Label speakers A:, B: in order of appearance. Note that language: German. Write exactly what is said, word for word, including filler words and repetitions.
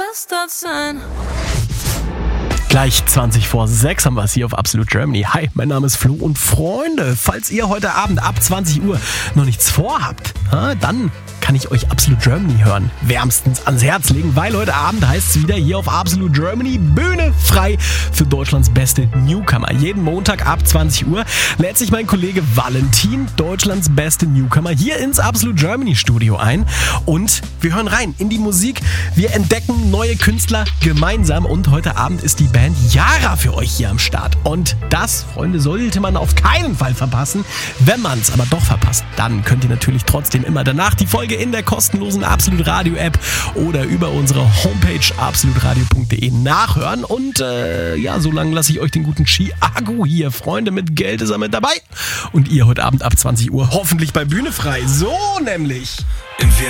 A: begeistert sein.
B: Gleich zwanzig vor sechs haben wir es hier auf Absolute Germany. Hi, mein Name ist Flo und Freunde, falls ihr heute Abend ab zwanzig Uhr noch nichts vorhabt, dann kann ich euch Absolute Germany hören, wärmstens ans Herz legen, weil heute Abend heißt es wieder hier auf Absolute Germany Bühne frei für Deutschlands beste Newcomer. Jeden Montag ab zwanzig Uhr lädt sich mein Kollege Valentin, Deutschlands beste Newcomer, hier ins Absolute Germany Studio ein und wir hören rein in die Musik. Wir entdecken neue Künstler gemeinsam und heute Abend ist die Band Yara für euch hier am Start. Und das, Freunde, sollte man auf keinen Fall verpassen. Wenn man es aber doch verpasst, dann könnt ihr natürlich trotzdem immer danach die Folge in der kostenlosen Absolute Radio App oder über unsere Homepage absolute radio punkt de nachhören. Und äh, ja, so lange lasse ich euch den guten Chiago hier. Freunde, mit Geld ist er mit dabei. Und ihr heute Abend ab zwanzig Uhr hoffentlich bei Bühne frei. So nämlich.
C: In